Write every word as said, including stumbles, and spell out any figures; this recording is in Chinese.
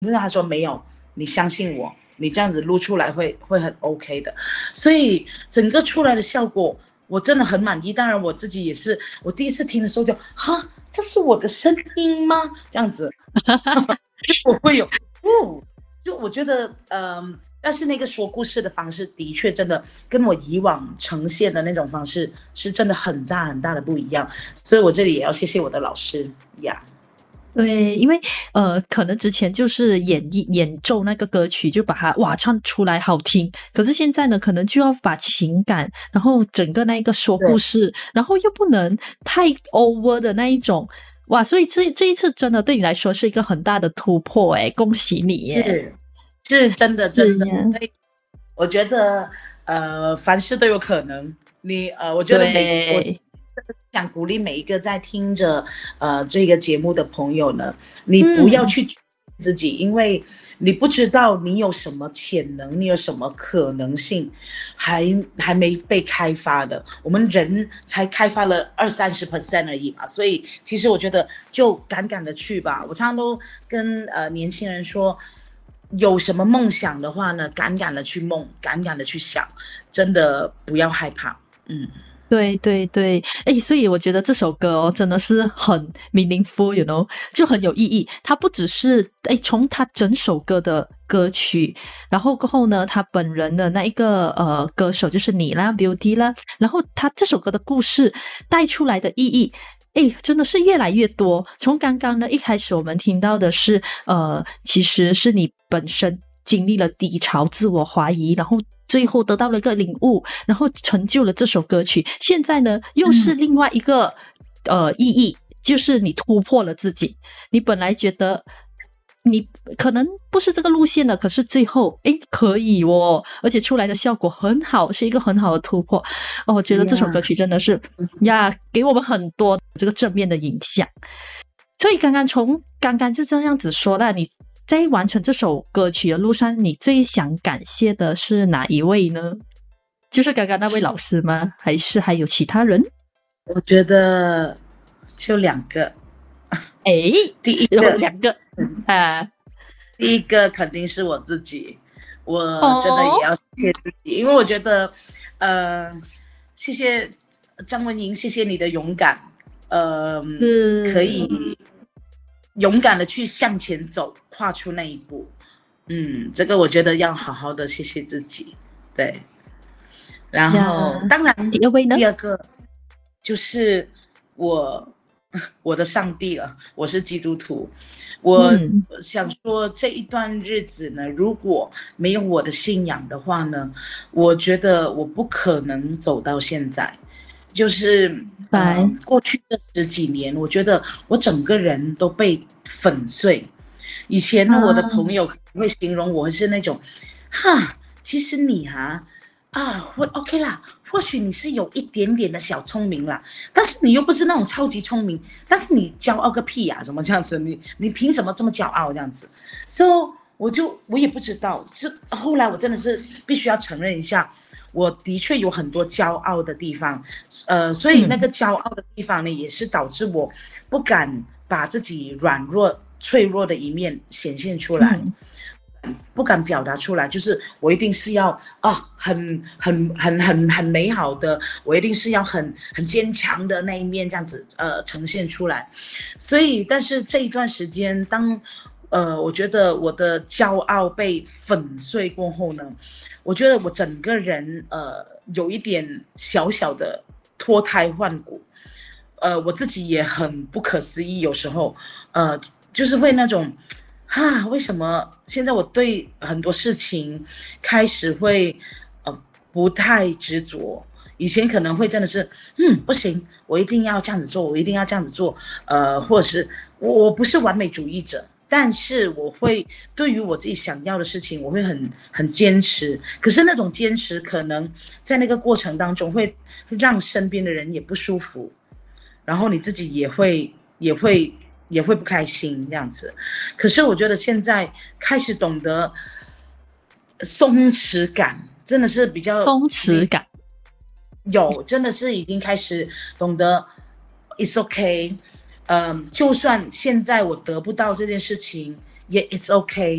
就是他说没有，你相信我，你这样子录出来会会很 OK 的。所以整个出来的效果我真的很满意。当然我自己也是，我第一次听的时候就哈，这是我的声音吗？这样子，就我会有，哦，就我觉得，嗯、呃。但是那个说故事的方式的确真的跟我以往呈现的那种方式是真的很大很大的不一样，所以我这里也要谢谢我的老师呀。 对，因为呃，可能之前就是演绎演奏那个歌曲，就把它哇唱出来好听。可是现在呢，可能就要把情感，然后整个那个说故对， 事，然后又不能太 over 的那一种，哇！所以这这一次真的对你来说是一个很大的突破，诶，恭喜你耶！ 是是真的真的， 是呀， 所以我觉得呃凡事都有可能。你呃，我觉得每我对， 想鼓励每一个在听着呃这个节目的朋友呢，你不要嗯， 去自己，因为你不知道你有什么潜能，你有什么可能性还还没被开发的。我们人才开发了二三十 percent 而已嘛，所以其实我觉得就敢敢的去吧。我常常都跟呃年轻人说，有什么梦想的话呢，敢敢的去梦，敢敢的去想，真的不要害怕。嗯， 对对对，诶，所以我觉得这首歌哦，真的是很 meaningful，you know，就很有意义。它不只是诶，从他整首歌的歌曲，然后过后呢，他本人的那一个呃歌手就是你啦，Beauty 啦，然后他这首歌的故事带出来的意义。诶，真的是越来越多。从刚刚呢，一开始我们听到的是，呃，其实是你本身经历了低潮、自我怀疑，然后最后得到了一个领悟，然后成就了这首歌曲。现在呢，又是另外一个呃意义，就是你突破了自己。你本来觉得你可能不是这个路线的，可是最后诶可以哦，而且出来的效果很好，是一个很好的突破。哦，我觉得这首歌呀， 曲真的是呀，给我们很多这个正面的影响。所以刚刚从刚刚就这样子说了，你在完成这首歌曲的路上，你最想感谢的是哪一位呢？就是刚刚那位老师吗？还是还有其他人？ 我觉得就两个。 诶， 第一有个， 两个啊， 第一个肯定是我自己，我真的哦， 也要谢谢自己，因为我觉得，呃，谢谢张文莹，谢谢你的勇敢，呃，可是以勇敢的去向前走，跨出那一步。嗯，这个我觉得要好好的谢谢自己，对。然呀， 后，当然， 第二位呢？ 第二个就是我我的上帝了，我是基督徒。我嗯， 想说这一段日子呢，如果没有我的信仰的话呢，我觉得我不可能走到现在。就是嗯、 拜， 呃过去这十几年，我觉得我整个人都被粉碎。以前呢，我的啊， 朋友会形容我是那种，哈，其实你啊，啊，会 OK 啦，或许你是有一点点的小聪明啦，但是你又不是那种超级聪明，但是你骄傲个屁呀、啊，怎么这样子？你你凭什么这么骄傲这样子？So 我就我也不知道，是后来我真的是必须要承认一下，我的确有很多骄傲的地方，呃，所以那嗯个骄傲的地方呢，也是导致我不敢把自己软弱、脆弱的一面显现出来。 嗯不敢表达出来，就是我一定是要啊，很很很很很美好的，我一定是要很很坚强的那一面这样子呃呈现出来。所以，但是这一段时间，当呃我觉得我的骄傲被粉碎过后呢，我觉得我整个人呃有一点小小的脱胎换骨，呃我自己也很不可思议，有时候呃就是会那种。哈，为什么现在我对很多事情开始会呃不太执着？以前可能会真的是，嗯，不行，我一定要这样子做，我一定要这样子做，呃，或者是我我不是完美主义者，但是我会对于我自己想要的事情，我会很很坚持。可是那种坚持，可能在那个过程当中会让身边的人也不舒服，然后你自己也会也会也会不开心这样子。可是我觉得现在开始懂得松弛感，真的是比较松弛感， 有，真的是已经开始懂得 it's okay。嗯，就算现在我得不到这件事情，也 it's okay。